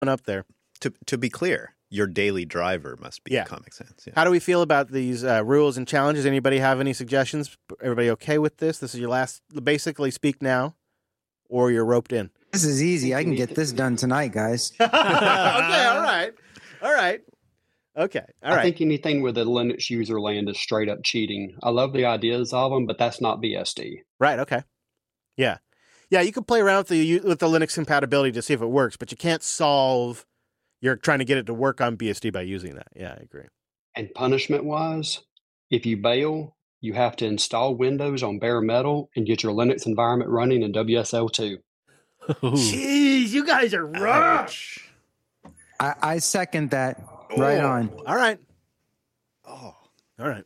up there. To be clear, your daily driver must be Comic Sans. Yeah. How do we feel about these rules and challenges? Anybody have any suggestions? Everybody okay with this? This is your last, basically speak now, or you're roped in. This is easy. I can get this done tonight, guys. Okay, all right. Okay, all right. I think anything with the Linux user land is straight up cheating. I love the ideas of them, but that's not BSD. Right, okay. Yeah. Yeah, you can play around with the Linux compatibility to see if it works, but you can't solve... You're trying to get it to work on BSD by using that. Yeah, I agree. And punishment-wise, if you bail, you have to install Windows on bare metal and get your Linux environment running in WSL2. Jeez, you guys are rough. I second that. Right on. All right. Oh, all right.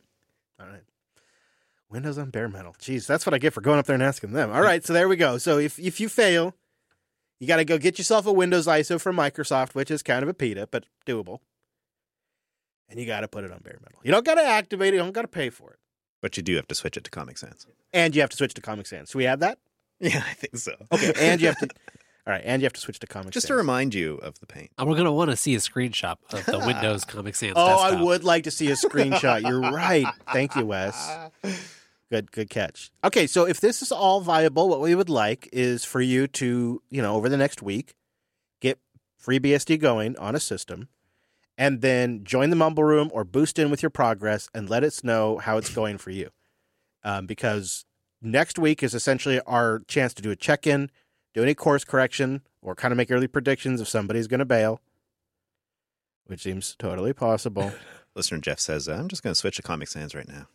Windows on bare metal. Jeez, that's what I get for going up there and asking them. All right, so there we go. So if you fail... You got to go get yourself a Windows ISO from Microsoft, which is kind of a PETA, but doable. And you got to put it on bare metal. You don't got to activate it. You don't got to pay for it. But you do have to switch it to Comic Sans. And you have to switch to Comic Sans. So we have that? Yeah, I think so. Okay, and you have to... All right, and you have to switch to Comic Sans. Just to remind you of the pain. And we're going to want to see a screenshot of the Windows Comic Sans desktop. desktop. I would like to see a screenshot. You're right. Thank you, Wes. Good catch. Okay, so if this is all viable, what we would like is for you to, over the next week, get FreeBSD going on a system, and then join the Mumble Room or boost in with your progress and let us know how it's going for you. Because next week is essentially our chance to do a check-in, do any course correction, or kind of make early predictions if somebody's going to bail, which seems totally possible. Listener Jeff says, I'm just going to switch to Comic Sans right now.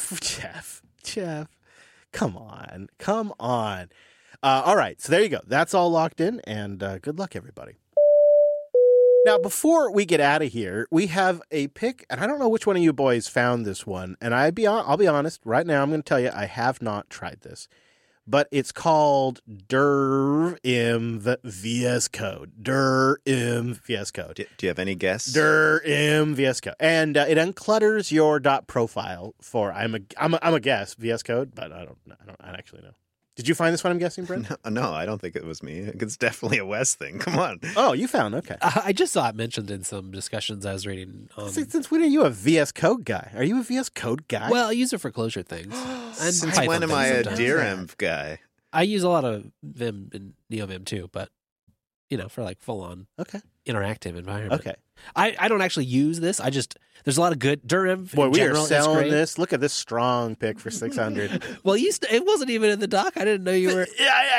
Jeff, come on. All right, so there you go. That's all locked in, and good luck, everybody. Now, before we get out of here, we have a pick, and I don't know which one of you boys found this one, and I'll be honest, right now I'm going to tell you I have not tried this, but it's called DIRIM VS Code. DIRIM VS Code. Do you have any guess? DIRIM VS Code, and it unclutters your .profile for I'm a guess VS Code, but I don't actually know. Did you find this one? I'm guessing, Brent. No, I don't think it was me. It's definitely a Wes thing. Come on. Oh, you found okay. I just saw it mentioned in some discussions I was reading. Since when are you a VS Code guy? Are you a VS Code guy? Well, I use it for closure things. And since when am I a DIRIM guy? I use a lot of Vim and NeoVim too, but for like full on interactive environment. Okay. I don't actually use this. There's a lot of good DIRIM. Boy, we are selling this. Look at this strong pick for 600. Well, it wasn't even in the doc. I didn't know you were.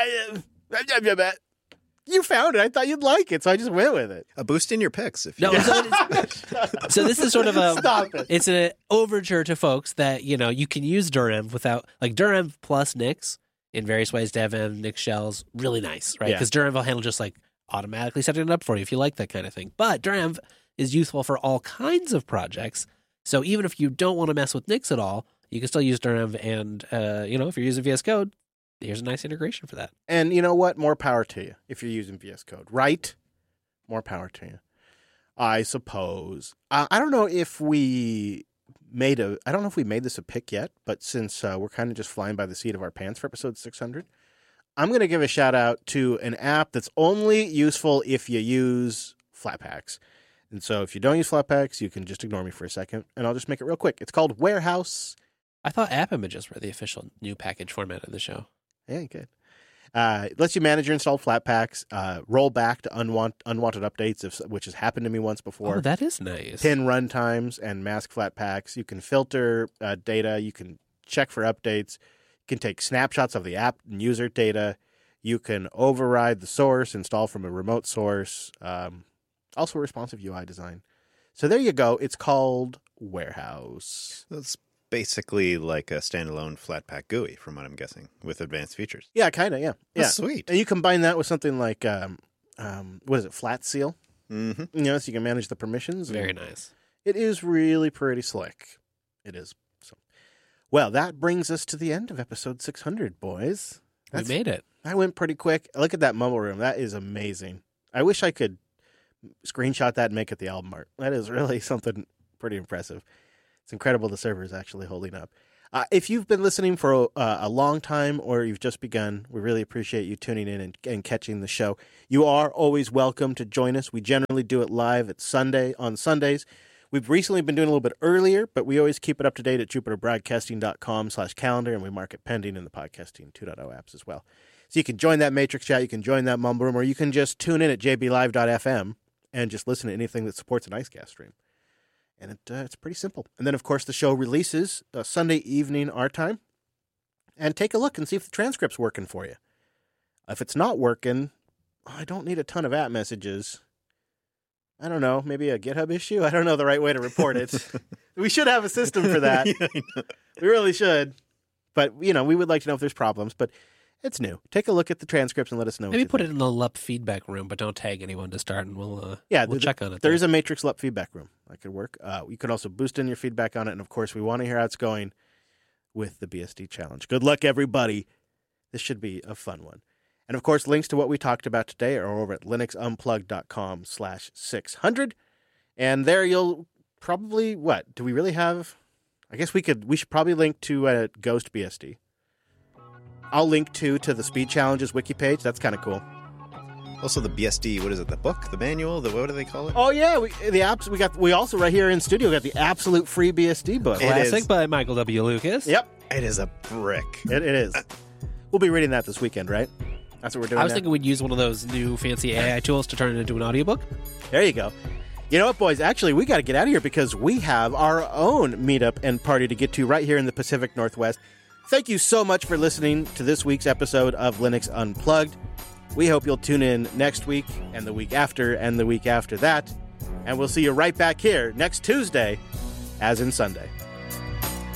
Yeah. You found it. I thought you'd like it, so I just went with it. A boost in your picks. If you So this is sort of a. Stop it. It's an overture to folks that you can use DIRIM without DIRIM plus Nix in various ways. DevM, Nix shells, really nice, right? Because DIRIM will handle just automatically setting it up for you if you like that kind of thing. But DIRIM is useful for all kinds of projects. So even if you don't want to mess with Nix at all, you can still use DIRIM. And if you're using VS Code, here's a nice integration for that. And you know what? More power to you if you're using VS Code, right? More power to you, I suppose. I don't know if we made this a pick yet, but since we're kind of just flying by the seat of our pants for episode 600, I'm going to give a shout out to an app that's only useful if you use Flatpaks. And so if you don't use Flatpaks, you can just ignore me for a second, and I'll just make it real quick. It's called Warehouse. I thought app images were the official new package format of the show. Yeah, good. It lets you manage your installed Flatpaks, roll back to unwanted updates, which has happened to me once before. Oh, that is nice. Pin runtimes and mask Flatpaks. You can filter data. You can check for updates. You can take snapshots of the app and user data. You can override the source, install from a remote source. Also responsive UI design. So there you go. It's called Warehouse. That's basically like a standalone Flatpak GUI, from what I'm guessing, with advanced features. Yeah, kind of, yeah. That's sweet. And you combine that with something like, what is it, Flat Seal? Mm-hmm. So you can manage the permissions. Very nice. It is really pretty slick. It is. So, well, that brings us to the end of episode 600, boys. We made it. That went pretty quick. Look at that Mumble Room. That is amazing. I wish I could screenshot that and make it the album art. That is really something pretty impressive. It's incredible the server is actually holding up. If you've been listening for a long time or you've just begun, we really appreciate you tuning in and catching the show. You are always welcome to join us. We generally do it live on Sundays. We've recently been doing a little bit earlier, but we always keep it up to date at jupiterbroadcasting.com/calendar, and we mark it pending in the Podcasting 2.0 apps as well. So you can join that Matrix chat, you can join that Mumble Room, or you can just tune in at jblive.fm and just listen to anything that supports an IceCast stream. And it's pretty simple. And then, of course, the show releases Sunday evening our time. And take a look and see if the transcript's working for you. If it's not working, I don't need a ton of app messages. I don't know, maybe a GitHub issue? I don't know the right way to report it. We should have a system for that. Yeah, I know. We really should. But, we would like to know if there's problems. But it's new. Take a look at the transcripts and let us know. Maybe put it in the LUP feedback room, but don't tag anyone to start, and we'll check on it. There is a Matrix LUP feedback room. That could work. You could also boost in your feedback on it. And, of course, we want to hear how it's going with the BSD challenge. Good luck, everybody. This should be a fun one. And, of course, links to what we talked about today are over at linuxunplugged.com/600. And there you'll probably, do we really have? I guess we should probably link to Ghost BSD. I'll link to the Speed Challenges wiki page. That's kind of cool. Also, the BSD, what is it? The book, the manual, what do they call it? Oh yeah, we also right here in studio got the absolute free BSD book. Classic by Michael W. Lucas. Yep, it is a brick. It is. We'll be reading that this weekend, right? That's what we're doing. I was thinking we'd use one of those new fancy AI tools to turn it into an audiobook. There you go. You know what, boys? Actually, we got to get out of here because we have our own meetup and party to get to right here in the Pacific Northwest. Thank you so much for listening to this week's episode of Linux Unplugged. We hope you'll tune in next week and the week after and the week after that. And we'll see you right back here next Tuesday, as in Sunday.